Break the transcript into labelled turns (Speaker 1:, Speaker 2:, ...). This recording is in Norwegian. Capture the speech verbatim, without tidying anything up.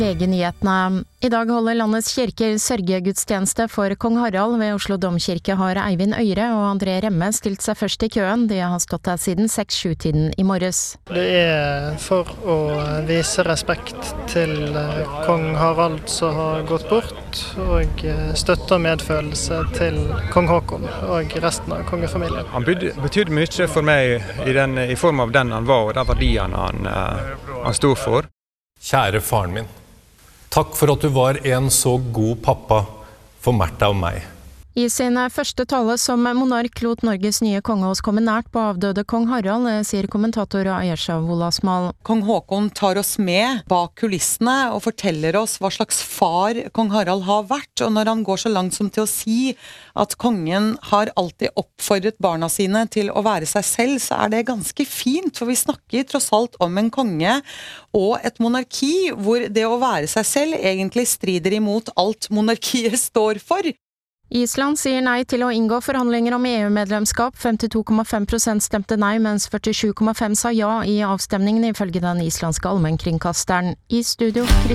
Speaker 1: V G-nyhetene. I dag holder landets kirker sørgegudstjeneste for kong Harald. Ved Oslo Domkirke har Eivind Øyre og André Remme stilt seg først i køen. De har stått der siden seks-sju-tiden i morges.
Speaker 2: Det er for å vise respekt til kong Harald som har gått bort, og støtte og medfølelse til kong Håkon og resten av kongefamilien.
Speaker 3: Han betydde mye for meg i, den, i form av den han var og de verdiene han, han stod for.
Speaker 4: Kjære faren min. Takk for at du var en så god pappa for Märtha og meg.
Speaker 1: I sin første tale som monark lot Norges nye konge oss komme nært på avdøde kong Harald, sier kommentator Ayesha Wolasmal.
Speaker 5: Kong Håkon tar oss med bak kulissene og forteller oss hva slags far kong Harald har vært, og når han går så langt som til å si at kongen har alltid oppfordret barna sine til å være seg selv, så er det ganske fint, for vi snakker tross alt om en konge og et monarki hvor det å være seg selv egentlig strider imot alt monarkiet står for.
Speaker 1: Island sier nei til å inngå forhandlinger om E U-medlemskap. femtito komma fem prosent stemte nei, mens førtisju komma fem sa ja i avstemningen, ifølge den islandske allmennkringkasteren. I studio